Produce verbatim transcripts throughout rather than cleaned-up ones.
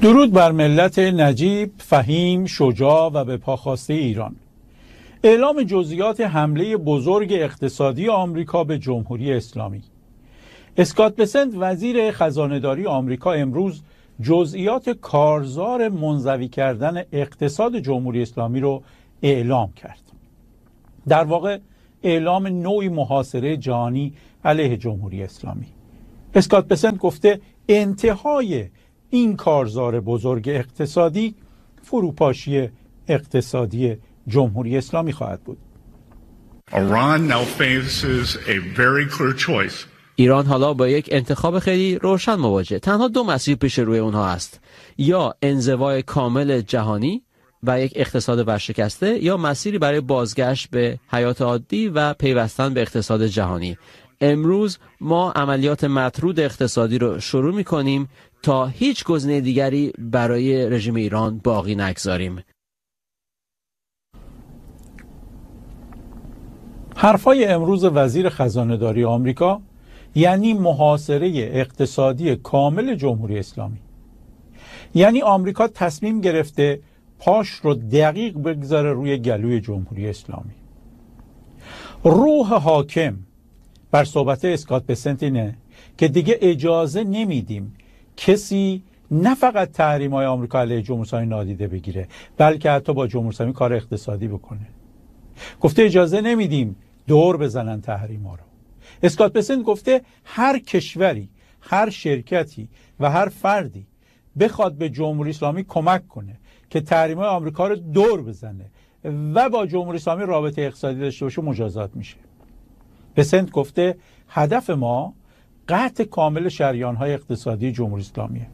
درود بر ملت نجیب، فهیم، شجاع و به پا خاسته ایران. اعلام جزئیات حمله بزرگ اقتصادی آمریکا به جمهوری اسلامی. اسکات بسنت وزیر خزانه‌داری آمریکا امروز جزئیات کارزار منزوی کردن اقتصاد جمهوری اسلامی رو اعلام کرد. در واقع اعلام نوعی محاصره جهانی علیه جمهوری اسلامی. اسکات بسنت گفته انتهای این کارزار بزرگ اقتصادی فروپاشی اقتصادی جمهوری اسلامی خواهد بود. Iran now faces a very clear choice. ایران حالا با یک انتخاب خیلی روشن مواجه. تنها دو مسیر پیش روی اونها است: یا انزوای کامل جهانی و یک اقتصاد ورشکسته، یا مسیری برای بازگشت به حیات عادی و پیوستن به اقتصاد جهانی. امروز ما عملیات مطرود اقتصادی رو شروع می‌کنیم تا هیچ گزینه دیگری برای رژیم ایران باقی نگذاریم. حرفای امروز وزیر خزانه‌داری آمریکا یعنی محاصره اقتصادی کامل جمهوری اسلامی. یعنی آمریکا تصمیم گرفته پاش رو دقیق بگذاره روی گلوی جمهوری اسلامی. روح حاکم بر صحبت اسکات بسنت اینه که دیگه اجازه نمیدیم کسی نه فقط تحریم‌های آمریکا علیه جمهوری اسلامی نادیده بگیره، بلکه حتی با جمهوری اسلامی کار اقتصادی بکنه. گفته اجازه نمیدیم دور بزنن تحریم‌ها رو. اسکات بسنت گفته هر کشوری، هر شرکتی و هر فردی بخواد به جمهوری اسلامی کمک کنه که تحریم‌های آمریکا رو دور بزنه و با جمهوری اسلامی رابطه اقتصادی داشته باشه مجازات میشه. بسنت گفته هدف ما قطع کامل شریان‌های اقتصادی جمهوری اسلامیه.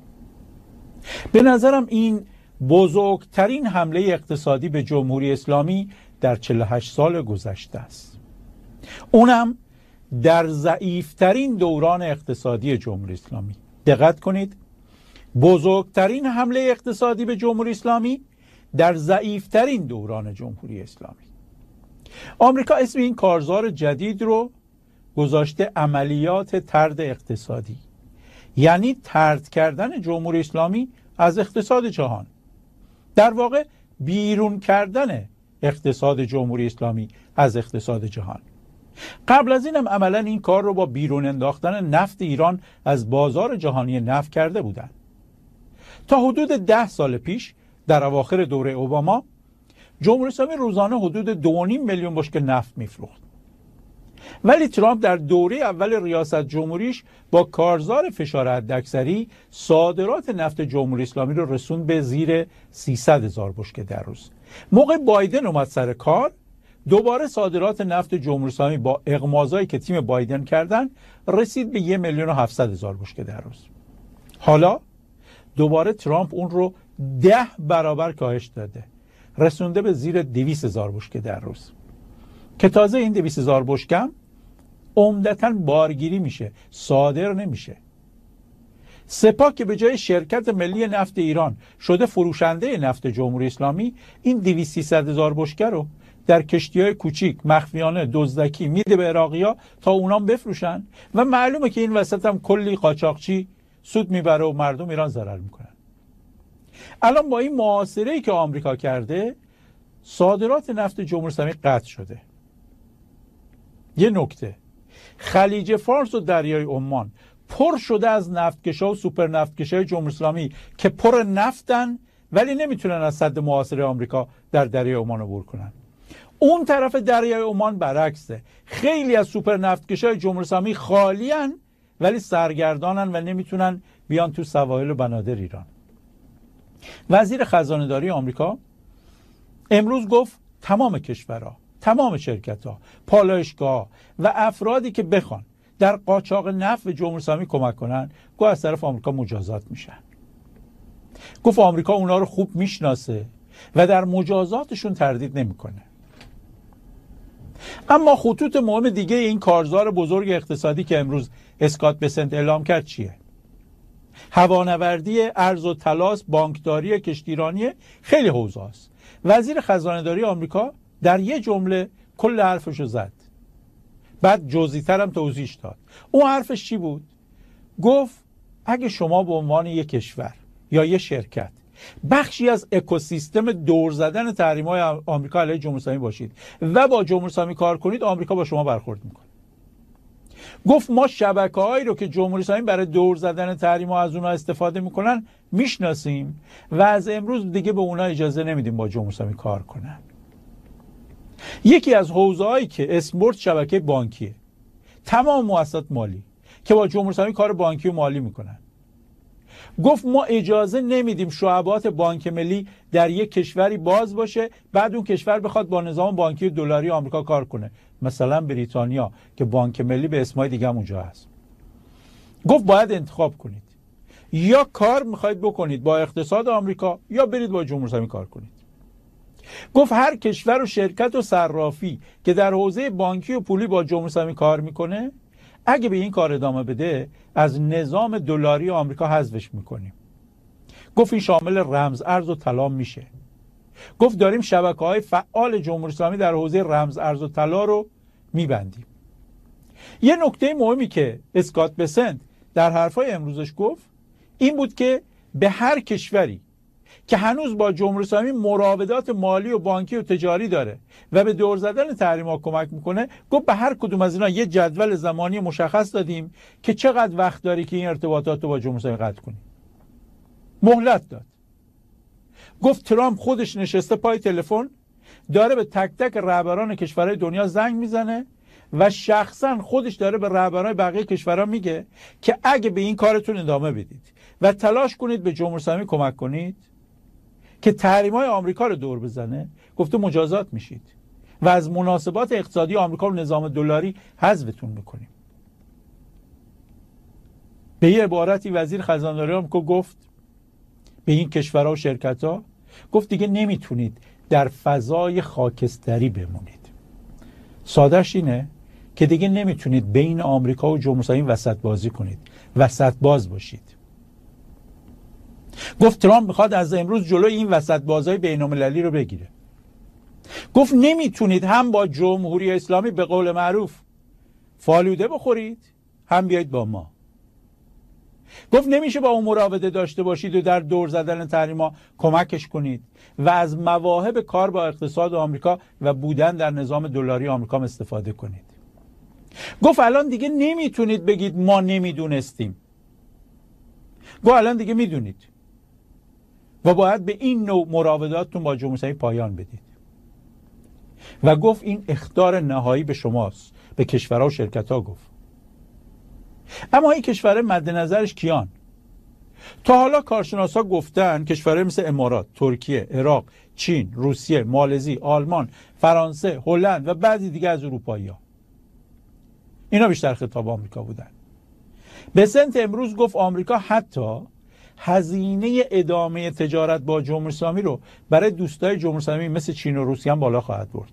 به نظرم این بزرگترین حمله اقتصادی به جمهوری اسلامی در چهل و هشت سال گذشته است. اونم در ضعیفترین دوران اقتصادی جمهوری اسلامی. دقت کنید، بزرگترین حمله اقتصادی به جمهوری اسلامی در ضعیفترین دوران جمهوری اسلامی. آمریکا اسم این کارزار جدید رو گذاشته عملیات طرد اقتصادی، یعنی طرد کردن جمهوری اسلامی از اقتصاد جهان. در واقع بیرون کردن اقتصاد جمهوری اسلامی از اقتصاد جهان. قبل از اینم عملا این کار رو با بیرون انداختن نفت ایران از بازار جهانی نفت کرده بودند. تا حدود ده سال پیش در اواخر دوره اوباما جمهوری اسلامی روزانه حدود دو و نیم میلیون بشکه نفت میفروخت. ولی ترامپ در دوره اول ریاست جمهوریش با کارزار فشار حداکثری صادرات نفت جمهوری اسلامی رو رسوند به زیر سیصد هزار بشکه در روز. موقع بایدن اومد سر کار، دوباره صادرات نفت جمهوری اسلامی با اغماضایی که تیم بایدن کردن رسید به یک میلیون و هفتصد هزار بشکه در روز. حالا دوباره ترامپ اون رو ده برابر کاهش داده، رسونده به زیر دویست هزار بشکه در روز، که تازه این دویست هزار بشکه عمدتاً بارگیری میشه، صادر نمیشه. سپاه که به جای شرکت ملی نفت ایران شده فروشنده نفت جمهوری اسلامی، این دویست سیصد هزار بشکه رو در کشتی‌های کوچیک مخفیانه دزدکی میده به عراقی‌ها تا اونام بفروشن و معلومه که این وسط هم کلی قاچاقچی سود میبره و مردم ایران ضرر میکنن. الان با این محاصره‌ای که آمریکا کرده صادرات نفت جمهوری اسلامی قطع شده. یه نکته، خلیج فارس و دریای عمان پر شده از نفتکشا و سوپر نفتکشای جمهوری اسلامی که پر نفتن ولی نمیتونن از سد محاصره آمریکا در دریای عمان عبور کنن. اون طرف دریای عمان برعکسه، خیلی از سوپر نفتکشای جمهوری اسلامی خالیان ولی سرگردانن و نمیتونن بیان تو سواحل و بنادر ایران. وزیر خزانه‌داری آمریکا امروز گفت تمام کشورها، تمام شرکت‌ها، پالایشگاه و افرادی که بخوان در قاچاق نفت به جمهوری اسلامی کمک کنن، گفت از طرف آمریکا مجازات میشن. گفت آمریکا اونا رو خوب میشناسه و در مجازاتشون تردید نمیکنه. اما خطوط مهم دیگه این کارزار بزرگ اقتصادی که امروز اسکات بسنت اعلام کرد چیه؟ هوانوردی، ارز و تلاس، بانکداری، کشتیرانی، خیلی حوزه‌است. وزیر خزانه‌داری آمریکا در یه جمله کل حرفشو زد. بعد جزئی‌تر هم توضیح داد. اون حرفش چی بود؟ گفت اگه شما به عنوان یک کشور یا یه شرکت بخشی از اکوسیستم دور زدن تحریم‌های آمریکا علیه جمهوری اسلامی باشید و با جمهوری اسلامی کار کنید، آمریکا با شما برخورد میکنه. گفت ما شبکه‌هایی رو که جمهوری اسلامی برای دور زدن تحریم‌ها از اونها استفاده میکنن میشناسیم و از امروز دیگه به اونها اجازه نمیدیم با جمهوری اسلامی کار کنن. یکی از حوزه‌هایی که اسمبرد شبکه بانکیه، تمام مؤسسات مالی که با جمهوری اسلامی کار بانکی و مالی میکنن. گفت ما اجازه نمیدیم شعبات بانک ملی در یک کشوری باز باشه بعد اون کشور بخواد با نظام بانکی دلاری آمریکا کار کنه، مثلا بریتانیا که بانک ملی به اسمای دیگه هم اونجا هست. گفت باید انتخاب کنید، یا کار میخواید بکنید با اقتصاد آمریکا یا برید با جمهوری اسلامی کار کنید. گفت هر کشور و شرکت و صرافی که در حوزه بانکی و پولی با جمهوری اسلامی کار میکنه، اگه به این کار ادامه بده از نظام دلاری آمریکا حذفش میکنیم. گفت این شامل رمز ارز و طلا میشه. گفت داریم شبکه‌های فعال جمهوری اسلامی در حوزه رمز ارز و طلا رو میبندیم. یه نکته مهمی که اسکات بسنت در حرفای امروزش گفت این بود که به هر کشوری که هنوز با جمهوری اسلامی مراودات مالی و بانکی و تجاری داره و به دور زدن تحریم‌ها کمک میکنه، گفت به هر کدوم از اینا یه جدول زمانی مشخص دادیم که چقدر وقت داری که این ارتباطات رو با جمهوری اسلامی قطع کنی. مهلت داد. گفت ترامپ خودش نشسته پای تلفن داره به تک تک رهبران کشورهای دنیا زنگ میزنه و شخصا خودش داره به رهبران بقیه کشورها میگه که اگه به این کارتون ادامه بدید و تلاش کنید به جمهوری اسلامی کمک کنید که تحریم‌های آمریکا رو دور بزنه، گفته مجازات میشید و از مناسبات اقتصادی آمریکا و نظام دلاری حذفتون میکنیم. به یه عبارتی وزیر خزانه‌داری آمریکا گفت به این کشورها و شرکت‌ها، گفت دیگه نمیتونید در فضای خاکستری بمونید. سادهش اینه که دیگه نمیتونید بین آمریکا و جمهوری اسلامی وسط بازی کنید، وسط باز باشید. گفت ترامپ میخواد از امروز جلوی این وسط بازای بین‌المللی رو بگیره. گفت نمیتونید هم با جمهوری اسلامی به قول معروف فالوده بخورید هم بیایید با ما. گفت نمیشه با اون مراوده داشته باشید و در دور زدن تحریم‌ها کمکش کنید و از مواهب کار با اقتصاد آمریکا و بودن در نظام دلاری آمریکا استفاده کنید. گفت الان دیگه نمیتونید بگید ما نمیدونستیم. گفت الان دیگه میدونید و باید به این نوع مراوداتتون با جمهوری اسلامی پایان بدید. و گفت این اخطار نهایی به شماست، به کشورها و شرکت‌ها گفت. اما این کشورهای مد نظرش کیان؟ تا حالا کارشناسا گفتن کشورهای مثل امارات، ترکیه، عراق، چین، روسیه، مالزی، آلمان، فرانسه، هلند و بعضی دیگه از اروپایی‌ها. اینا بیشتر خطاب آمریکا بودن. بسنت امروز گفت آمریکا حتی هزینه ادامه تجارت با جمهوری اسلامی رو برای دوستای جمهوری اسلامی مثل چین و روسیه هم بالا خواهد برد.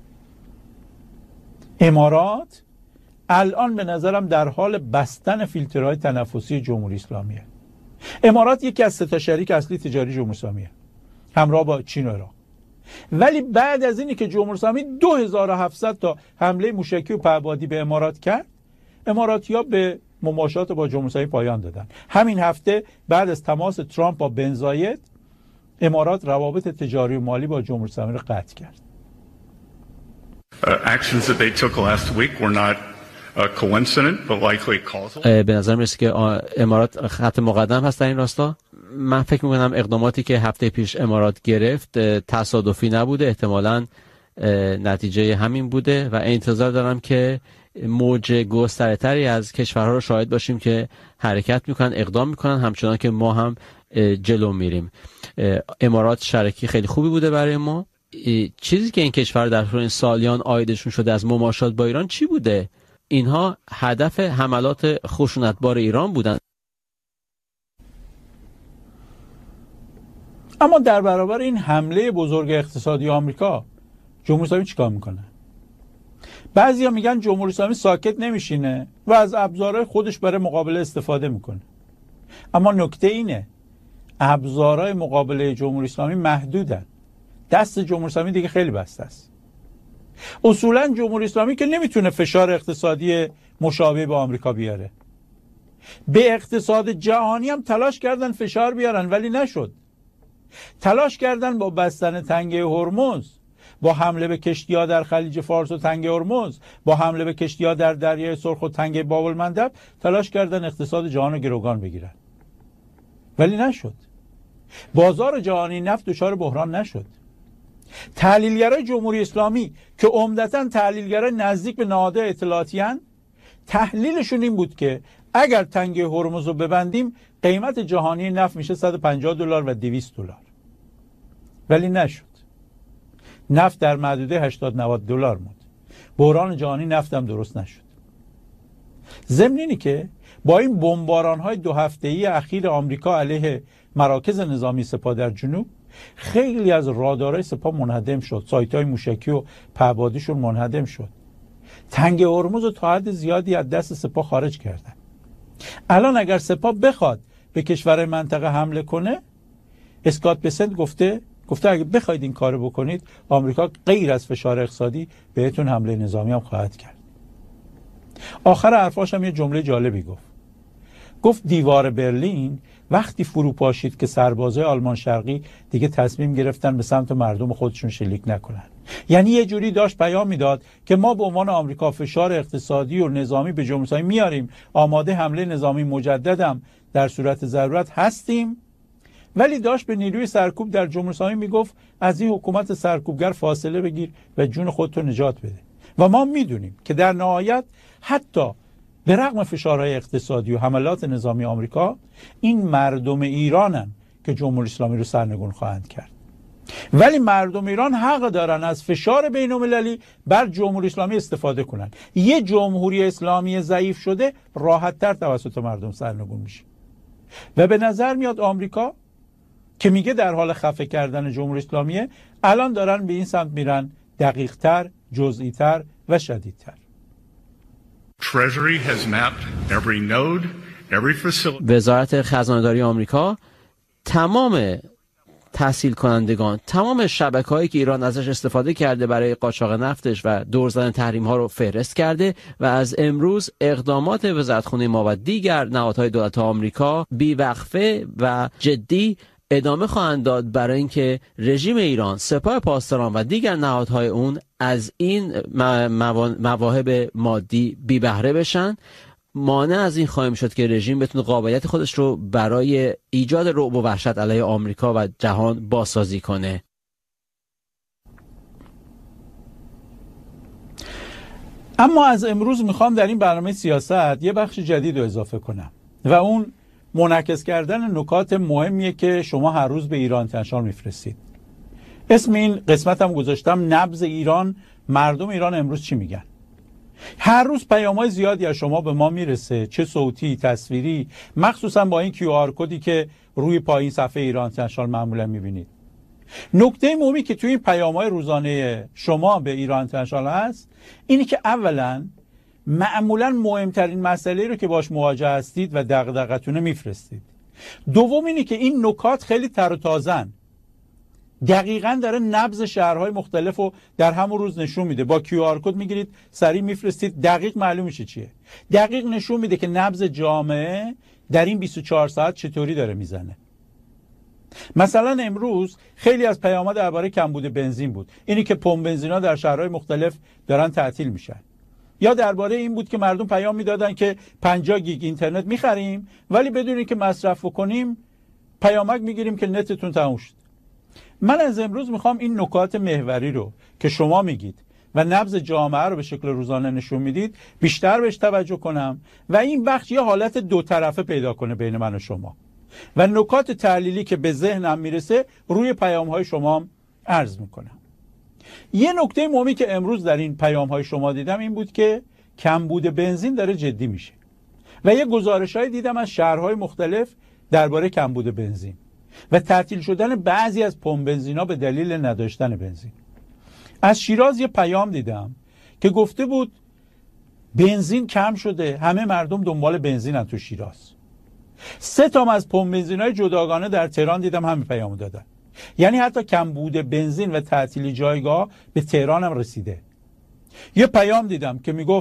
امارات الان به نظرم در حال بستن فیلترهای تنفسی جمهوری اسلامیه. امارات یکی از سه تا شریک اصلی تجاری جمهوری اسلامیه همراه با چین و عراق. ولی بعد از اینی که جمهوری اسلامی دو هزار و هفتصد تا حمله موشکی و پهپادی به امارات کرد، اماراتی‌ها به مماشات با جمهوری اسلامی پایان دادن. همین هفته بعد از تماس ترامپ با بن زاید، امارات روابط تجاری و مالی با جمهوری اسلامی رو قطع کرد. Actions that they took last week were not coincident but likely causal. به نظر میرسه که امارات خط مقدم هست در این راستا. من فکر میکنم اقداماتی که هفته پیش امارات گرفت تصادفی نبوده، احتمالاً نتیجه همین بوده و انتظار دارم که موج گستره‌تری از کشورها رو شاهد باشیم که حرکت میکنن، اقدام میکنن، همچنان که ما هم جلو میریم. امارات شریکی خیلی خوبی بوده برای ما. چیزی که این کشور در طول این سالیان عایدشون شده از مماشات با ایران چی بوده؟ اینها هدف حملات خشونتبار ایران بودن. اما در برابر این حمله بزرگ اقتصادی آمریکا جمهوری اسلامی چیکار میکنه؟ بعضیا میگن جمهوری اسلامی ساکت نمیشینه و از ابزارهای خودش برای مقابله استفاده میکنه. اما نکته اینه ابزارهای مقابله جمهوری اسلامی محدودن. دست جمهوری اسلامی دیگه خیلی بسته است. اصولا جمهوری اسلامی که نمیتونه فشار اقتصادی مشابه با آمریکا بیاره. به اقتصاد جهانی هم تلاش کردن فشار بیارن ولی نشد. تلاش کردن با بستن تنگه هرمز، با حمله به کشتی‌ها در خلیج فارس و تنگه هرمز، با حمله به کشتی‌ها در دریای سرخ و تنگه باب المندب، تلاش کردن اقتصاد جهان رو گروگان بگیرن ولی نشد. بازار جهانی نفت دچار بحران نشد. تحلیلگرای جمهوری اسلامی که عمدتاً تحلیلگرای نزدیک به نهادهای اطلاعاتی هستند، تحلیلشون این بود که اگر تنگه هرمز رو ببندیم قیمت جهانی نفت میشه صد و پنجاه دلار و دویست دلار، ولی نشد. نفت در محدوده هشتاد نود دلار موند. بحران جهانی نفت هم درست نشد. ضمن اینی که با این بمباران‌های دو هفته‌ای اخیر آمریکا علیه مراکز نظامی سپاه در جنوب، خیلی از رادارهای سپاه منهدم شد، سایت‌های موشکی و پهپادیشون منهدم شد. تنگه هرمز رو تا حد زیادی از دست سپاه خارج کردن. الان اگر سپاه بخواد به کشورهای منطقه حمله کنه، اسکات بسنت گفته گفته اگه بخواید این کارو بکنید، آمریکا غیر از فشار اقتصادی بهتون حمله نظامی هم خواهد کرد. آخر حرفاش هم یه جمله جالبی گفت. گفت دیوار برلین وقتی فرو پاشید که سربازای آلمان شرقی دیگه تصمیم گرفتن به سمت مردم خودشون شلیک نکنن. یعنی یه جوری داشت پیام میداد که ما به عنوان آمریکا فشار اقتصادی و نظامی به جمهوری اسلامی میاریم، آماده حمله نظامی مجددم در صورت ضرورت هستیم، ولی داشت به نیروی سرکوب در جمهوری اسلامی میگفت از این حکومت سرکوبگر فاصله بگیر و جون خودتو نجات بده. و ما میدونیم که در نهایت حتی به رغم فشارهای اقتصادی و حملات نظامی آمریکا، این مردم ایرانن که جمهوری اسلامی رو سرنگون خواهند کرد. ولی مردم ایران حق دارن از فشار بین‌المللی بر جمهوری اسلامی استفاده کنن. یه جمهوری اسلامی ضعیف شده راحت‌تر توسط مردم سرنگون میشه. و به نظر میاد آمریکا که میگه در حال خفه کردن جمهوری اسلامیه، الان دارن به این سمت میرن، دقیق‌تر، جزئی‌تر و شدیدتر. Treasury has mapped every node, every facility. وزارت خزانه‌داری آمریکا تمام تحصیل کنندگان، تمام شبکه‌هایی که ایران ازش استفاده کرده برای قاچاق نفتش و دور زدن تحریم‌ها رو فهرست کرده و از امروز اقدامات وزارتخونه ما و دیگر نهادهای دولت آمریکا بی‌وقفه و جدی ادامه خواهند داد برای اینکه رژیم ایران، سپاه پاسداران و دیگر نهادهای اون از این مواهب مادی بی بهره بشن. مانع از این خواهیم شد که رژیم بتونه قابلیت خودش رو برای ایجاد رعب و وحشت علیه آمریکا و جهان بازسازی کنه. اما از امروز میخوام در این برنامه سیاست یه بخش جدید رو اضافه کنم و اون منعکس کردن نکات مهمیه که شما هر روز به ایران اینترنشنال میفرستید. اسم این قسمت هم گذاشتم نبض ایران، مردم ایران امروز چی میگن. هر روز پیام‌های زیادی از شما به ما میرسه، چه صوتی، تصویری، مخصوصا با این کیو آر کدی که روی پایین صفحه ایران اینترنشنال معمولا میبینید. نکته مهمی که توی این پیام‌های روزانه شما به ایران اینترنشنال هست اینی که اولا معمولا مهمترین مسئله رو که باش مواجه هستید و دغدغتونه میفرستید. دوم اینی که این نکات خیلی تر و تازه‌ن، دقیقاً داره نبض شهرهای مختلف رو در همون روز نشون میده. با کیو آر کد میگیرید، سریع میفرستید، دقیق معلوم میشه چیه. دقیق نشون میده که نبض جامعه در این بیست و چهار ساعت چطوری داره میزنه. مثلا امروز خیلی از پیام‌ها درباره کمبود بنزین بود، اینی که پمپ بنزینا در شهرهای مختلف دارن تعطیل میشن. یا درباره این بود که مردم پیام میدادن که پنجاه گیگ اینترنت میخریم ولی بدون اینکه مصرف کنیم پیامک میگیریم که نتتون تموم شد. من از امروز میخوام این نکات محوری رو که شما میگید و نبض جامعه رو به شکل روزانه نشون میدید بیشتر بهش توجه کنم و این بخش یه حالت دو طرفه پیدا کنه بین من و شما و نکات تحلیلی که به ذهنم میرسه روی پیام‌های شما عرض میکنم. یه نکته مهمی که امروز در این پیام‌های شما دیدم این بود که کمبود بنزین داره جدی میشه و یه گزارش‌های دیدم از شهرهای مختلف درباره کمبود بنزین و تعطیل شدن بعضی از پمپ بنزینا به دلیل نداشتن بنزین. از شیراز یه پیام دیدم که گفته بود بنزین کم شده، همه مردم دنبال بنزینن تو شیراز. سه تا از پمپ بنزینای جداگانه در تهران دیدم همین پیامو دادن. یعنی حتی کمبود بنزین و تعطیل جایگاه به تهران هم رسیده. یه پیام دیدم که میگفت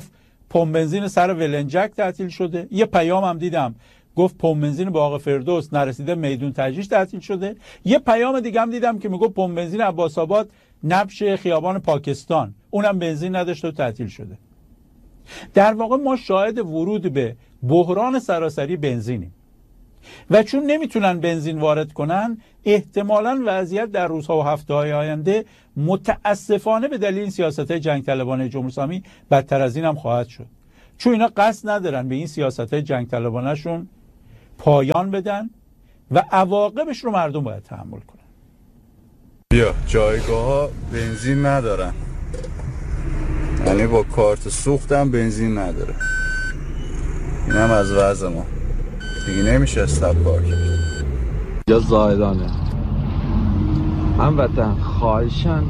پمپ بنزین سر ولنجک تعطیل شده. یه پیام هم دیدم گفت پمپ بنزین باغ فردوس نرسیده میدون تجریش تعطیل شده. یه پیام دیگه هم دیدم که میگفت پمپ بنزین عباس آباد نبش خیابان پاکستان اونم بنزین نداشته و تعطیل شده. در واقع ما شاهد ورود به بحران سراسری بنزینیم و چون نمیتونن بنزین وارد کنن احتمالاً وضعیت در روزها و هفته‌های آینده متاسفانه به دلیل این سیاست‌های جنگ طلبانه جمهوری اسلامی بدتر از این هم خواهد شد، چون اینا قصد ندارن به این سیاست‌های جنگ طلبانه‌شون پایان بدن و عواقبش رو مردم باید تحمل کنن. بیا جایگاه‌ها بنزین ندارن، یعنی با کارت سوختم بنزین نداره. این هم از وضع ما دیگه نمیشه استاب کار کرد. یا زایدانه هموطن خواهشن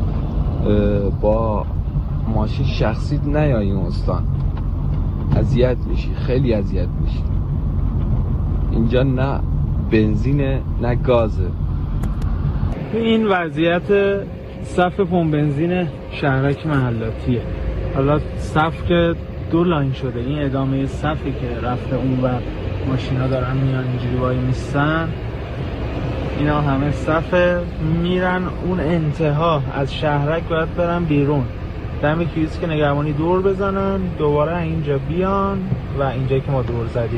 با ماشین شخصی نیایی اون استان، اذیت میشی، خیلی اذیت میشی. اینجا نه بنزینه نه گازه. تو این وضعیت صف پمپ بنزین شهرک محلاتیه. حالا صف که دو لاین شده، این ادامه صفی که رفته اون و ماشینا دارن میان اینجوری وای میستن، اینا همه صف میرن اون انتها از شهرک باید برن بیرون، دم کیوسک که نگهبانی دور بزنن دوباره اینجا بیان و اینجا که ما دور زدیم.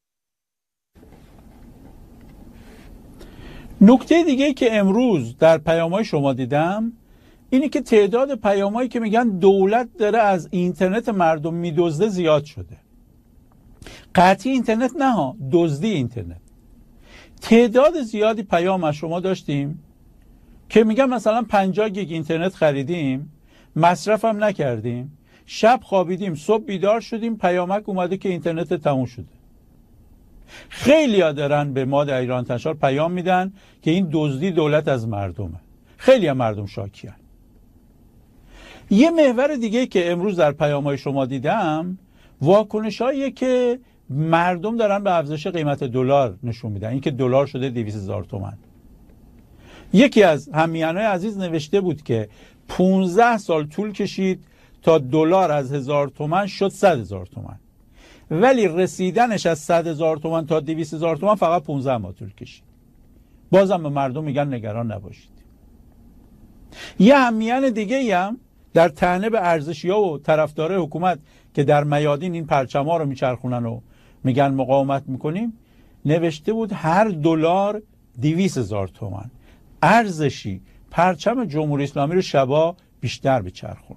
نکته دیگه که امروز در پیام‌های شما دیدم اینی که تعداد پیام‌هایی که میگن دولت داره از اینترنت مردم میدزده زیاد شده. قطعی اینترنت نه ها، دزدی اینترنت. تعداد زیادی پیام از شما داشتیم که میگن مثلا پنجاه گیگ اینترنت خریدیم، مصرفم نکردیم، شب خوابیدیم، صبح بیدار شدیم، پیامک اومده که اینترنت تموم شده. خیلی ها دارن به ما در ایران تشار پیام میدن که این دزدی دولت از مردمه. خیلی هم مردم شاکیان. یه محور دیگه که امروز در پیام‌های شما دیدم واکنش‌هایی که مردم دارن به افزایش قیمت دلار نشون میدن، اینکه دلار شده دویست هزار تومان. یکی از همیهن‌های عزیز نوشته بود که پانزده سال طول کشید تا دلار از هزار تومان شد صد هزار تومان، ولی رسیدنش از صد هزار تومان تا دویست هزار تومان فقط پانزده ماه طول کشید. بازم به مردم میگن نگران نباشید. یه همیهن دیگه هم در طعنه به ارزشی‌ها و طرفدارای حکومت که در میادین این پرچم‌ها رو میچرخونن و میگن مقاومت میکنیم نوشته بود هر دلار دویست هزار تومان ارزشی پرچم جمهوری اسلامی رو شبا بیشتر بچرخون.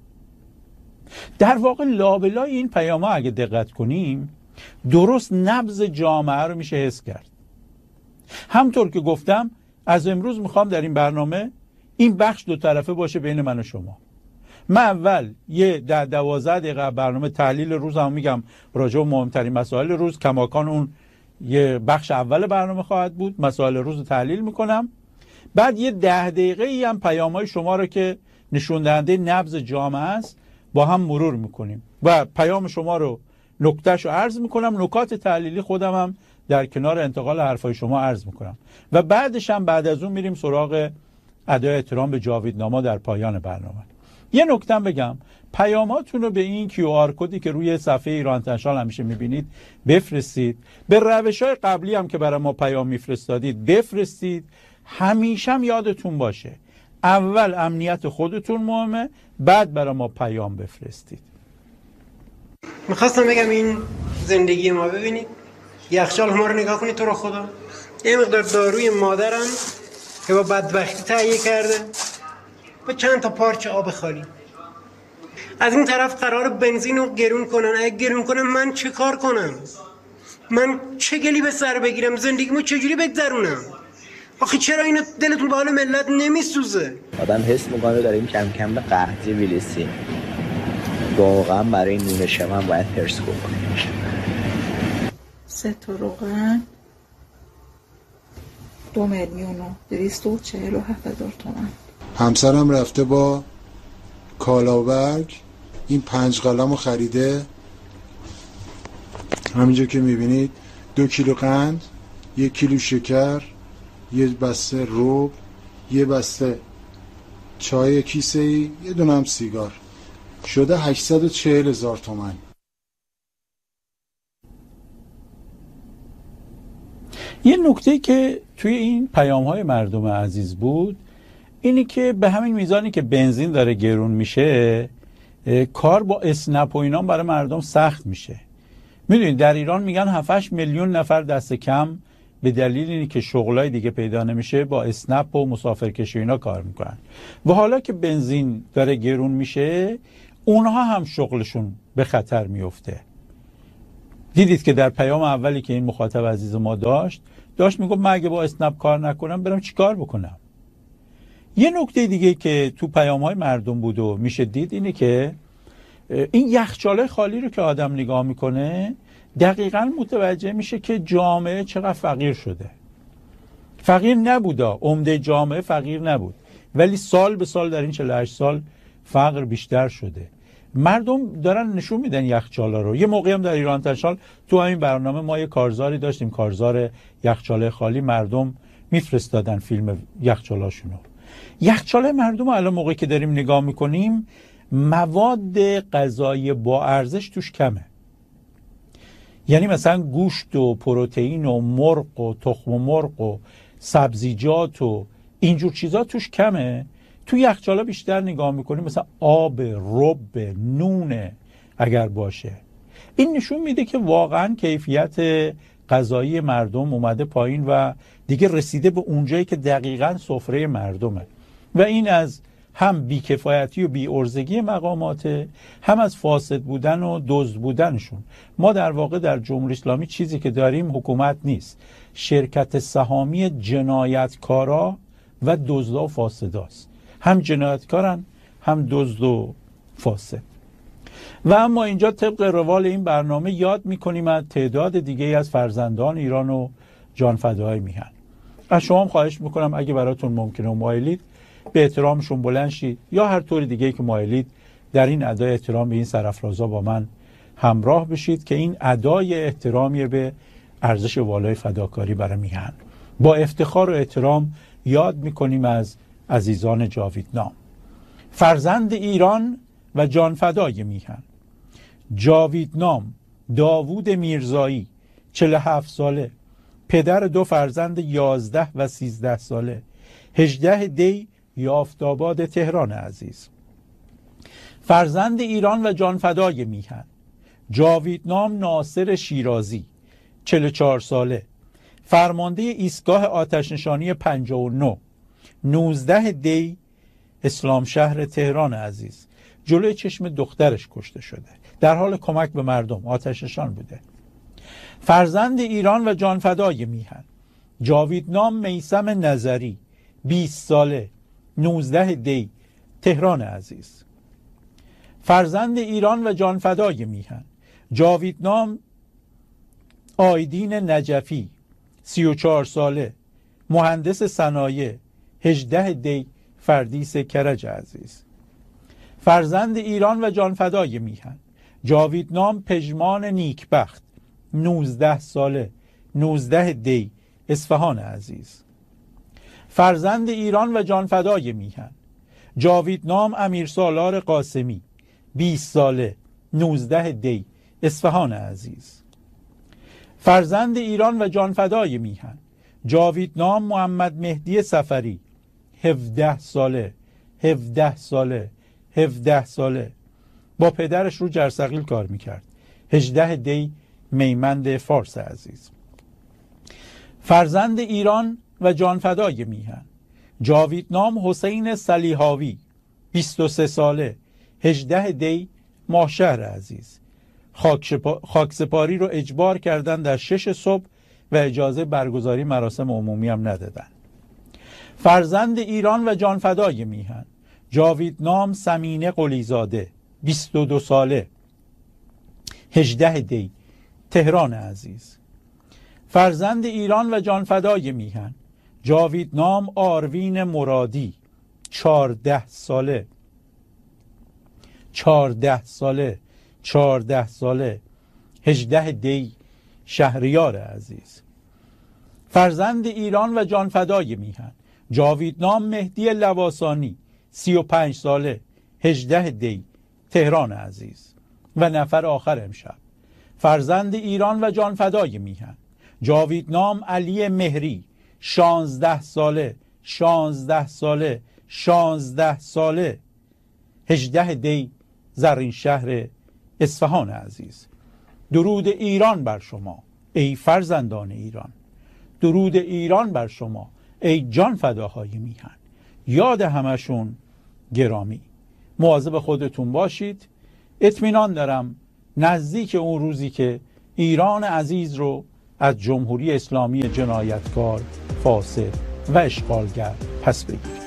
در واقع لابلای این پیام‌ها اگه دقت کنیم درست نبض جامعه رو میشه حس کرد. همطور که گفتم از امروز میخوام در این برنامه این بخش دو طرفه باشه بین من و شما. من اول یه ده دوازده دقیقه برنامه تحلیل روز هم میگم راجع به مهمترین مسائل روز، کماکان اون یه بخش اول برنامه خواهد بود، مسائل روز رو تحلیل میکنم. بعد یه ده دقیقه ای هم پیام‌های شما رو که نشون دهنده نبض جامعه است با هم مرور میکنیم و پیام شما رو نکتهش رو عرض میکنم، نکات تحلیلی خودم هم در کنار انتقال حرفای شما عرض میکنم و بعدش هم بعد از اون میریم سراغ ادای احترام به جاویدنامه در پایان برنامه. یه نکته بگم، پیاماتون رو به این کیو آر کدی که روی صفحه ایران تنشال همیشه میبینید بفرستید، به روش‌های قبلی هم که برای ما پیام میفرستادید بفرستید. همیشه هم یادتون باشه اول امنیت خودتون مهمه، بعد برای ما پیام بفرستید. میخواستم بگم این زندگی ما، ببینید یخچال ما رو نگاه کنید تو رو خدا، یه مقدار داروی مادرم که با بدبختی تهیه کرده با چند تا پارچه آب خالی. از این طرف قرار بنزین رو گرون کنن. اگه گرون کنن من چه کار کنم؟ من چه گلی به سر بگیرم؟ زندگیمو چجوری بگذرونم؟ آخه چرا اینو دلتون به حال ملت نمیسوزه؟ آدم حس میکنه داریم کم کم به قحطی میرسیم. واقعا برای نون شمن باید پرسکو کنیم. سه تا روغن دو میلیون و دویست و چهل و هفت هزار تومن. همسرم رفته با کالاورگ این پنج قلم رو خریده. همینجا که میبینید دو کیلو قند، یک کیلو شکر، یه بسته روب، یه بسته چای کیسه‌ای، یه دونه هم سیگار. شده هشتصد و چهل هزار تومان. یه نکته که توی این پیام‌های مردم عزیز بود اینی که به همین میزانی که بنزین داره گرون میشه کار با اسنپ و اینا برای مردم سخت میشه. میدونید در ایران میگن هفت هشت میلیون نفر دست کم به دلیل اینی که شغلای دیگه پیدا نمیشه با اسنپ و مسافرکشی اینا کار میکنن و حالا که بنزین داره گرون میشه اونها هم شغلشون به خطر میفته. دیدید که در پیام اولی که این مخاطب عزیز ما داشت داشت میگفت من اگه با اسنپ کار نکنم برم چی کار بکنم. یه نکته دیگه که تو پیام‌های مردم بود و میشه دید اینه که این یخچاله خالی رو که آدم نگاه میکنه دقیقاً متوجه میشه که جامعه چقدر فقیر شده. فقیر نبودا، عمده جامعه فقیر نبود، ولی سال به سال در این چهل و هشت سال فقر بیشتر شده. مردم دارن نشون میدن یخچاله رو. یه موقعی هم در ایران تشال تو همین برنامه ما یه کارزاری داشتیم، کارزار یخچاله خالی، مردم میفرستادن فیلم یخچالاشونو. یخچاله مردم الان موقعی که داریم نگاه میکنیم مواد غذایی با ارزش توش کمه. یعنی مثلا گوشت و پروتئین و مرغ و تخم مرغ و سبزیجات و اینجور چیزا توش کمه. تو یخچاله بیشتر نگاه میکنیم مثلا آب، رب، نون اگر باشه. این نشون میده که واقعا کیفیت غذایی مردم اومده پایین و دیگه رسیده به اونجایی که دقیقاً سفره مردمه و این از هم بیکفایتی و بی‌عرضگی مقاماته، هم از فاسد بودن و دزد بودنشون. ما در واقع در جمهوری اسلامی چیزی که داریم حکومت نیست، شرکت سهامی جنایتکارا و دزدا و فاسداست. هم جنایتکارن هم دزد و فاسد. و اما اینجا طبق روال این برنامه یاد میکنیم از تعداد دیگه از فرزندان ایران و جانفداهای میهن. از شما هم خواهش میکنم اگه براتون ممکنه و مایلید به احترامشون بلند شید یا هر طور دیگه که مایلید در این ادای احترام به این سرافرازا با من همراه بشید که این ادای احترامی به ارزش والای فداکاری برای میهن. با افتخار و احترام یاد میکنیم از عزیزان جاویدنام، فرزند ایران و جانفدای میهن. جاویدنام داوود میرزایی، چهل و هفت ساله، پدر دو فرزند یازده و سیزده ساله، هجده دی یافتاباد تهران عزیز. فرزند ایران و جانفدای میهن. جاویدنام ناصر شیرازی، چهل و چهار ساله، فرمانده ایستگاه آتشنشانی پنجاه و نه، نوزده دی اسلام شهر تهران عزیز. جلوی چشم دخترش کشته شده، در حال کمک به مردم، آتشنشان بوده. فرزند ایران و جانفدای میهن. جاویدنام میثم نظری، بیست ساله، نوزده دی تهران عزیز. فرزند ایران و جانفدای میهن. جاویدنام آیدین نجفی، سی و چهار ساله، مهندس صنایع، هجده دی فردیس کرج عزیز. فرزند ایران و جانفدای میهن. جاویدنام پژمان نیکبخت، نوزده ساله، نوزده دی اصفهان عزیز. فرزند ایران و جانفدای میهن. جاویدنام امیرسالار قاسمی، بیست ساله، نوزده دی اصفهان عزیز. فرزند ایران و جانفدای میهن. جاویدنام محمد مهدی سفری، هفده ساله، هفده ساله، هفده ساله، با پدرش رو جرثقیل کار میکرد، هجده دی میمند فارس عزیز. فرزند ایران و جانفدای میهن. جاویدنام حسین صلیحاوی، بیست و سه ساله، هجده دی ماهشهر عزیز. خاکسپاری رو اجبار کردن در شش صبح و اجازه برگزاری مراسم عمومی هم ندادن. فرزند ایران و جانفدای میهن. جاویدنام سمینه قلیزاده، بیست و دو ساله، هجده دی تهران عزیز. فرزند ایران و جانفدای میهن. جاویدنام آروین مرادی، چهارده ساله، چهارده ساله، چهارده ساله، هجده دی شهریار عزیز. فرزند ایران و جانفدای میهن. جاویدنام مهدی لواسانی، سی و پنج ساله، هجده دی تهران عزیز و نفر آخر امشب، فرزند ایران و جانفدای میهن، جاویدنام علی مهری، شانزده ساله شانزده ساله شانزده ساله هجده دی زرین شهر اصفهان عزیز. درود ایران بر شما ای فرزندان ایران، درود ایران بر شما ای جان فداهای میهن. یاد همشون گرامی. مواظب خودتون باشید. اطمینان دارم نزدیک اون روزی که ایران عزیز رو از جمهوری اسلامی جنایتکار، فاسد و اشغالگر پس بگیرید.